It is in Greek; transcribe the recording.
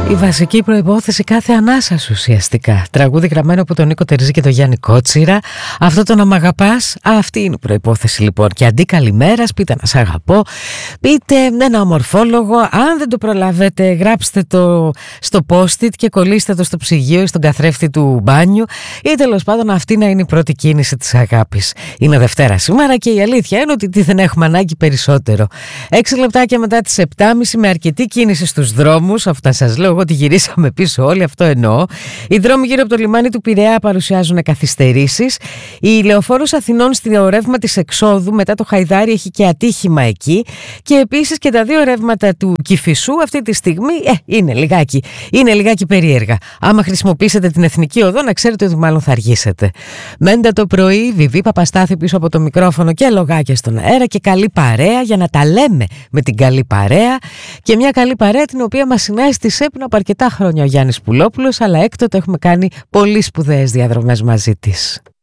Η βασική προϋπόθεση κάθε ανάσας ουσιαστικά. Τραγούδι γραμμένο από τον Νίκο Τερζή και τον Γιάννη Κότσιρα. Αυτό το να μ' αγαπάς, αυτή είναι η προϋπόθεση λοιπόν. Και αντί καλημέρας, πείτε να σ' αγαπώ, πείτε ένα ομορφόλογο. Αν δεν το προλάβετε, γράψτε το στο post-it και κολλήστε το στο ψυγείο ή στον καθρέφτη του μπάνιου. Ή τέλος πάντων αυτή να είναι η πρώτη κίνηση της αγάπης. Είναι Δευτέρα σήμερα και η αλήθεια είναι ότι δεν έχουμε ανάγκη περισσότερο. 6 λεπτάκια μετά τις 7.30 με αρκετή κίνηση στους δρόμους. Αυτά σας λέω εγώ ότι γυρίσαμε πίσω όλοι, αυτό εννοώ. Οι δρόμοι γύρω από το λιμάνι του Πειραιά παρουσιάζουν καθυστερήσεις. Η Λεωφόρος Αθηνών στο ρεύμα της εξόδου μετά το Χαϊδάρι έχει και ατύχημα εκεί. Και επίσης και τα δύο ρεύματα του Κηφισού αυτή τη στιγμή είναι λιγάκι περίεργα. Άμα χρησιμοποιήσετε την Εθνική Οδό, να ξέρετε ότι μάλλον θα αργήσετε. Μέντα το πρωί, Βιβί Παπαστάθη πίσω από το μικρόφωνο και λογάκια στον αέρα και καλή παρέα για να τα λέμε με την καλή παρέα. Και μια καλή παρέα την οποία μας συνάει στη ΣΕΠ από αρκετά χρόνια ο Γιάννης Πουλόπουλος, αλλά έκτοτε έχουμε κάνει πολύ σπουδαίες διαδρομές μαζί της.